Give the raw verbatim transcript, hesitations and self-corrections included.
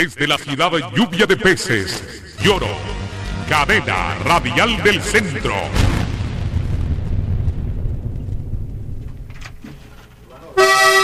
Desde la ciudad lluvia de peces, Lloro, cadena radial del centro.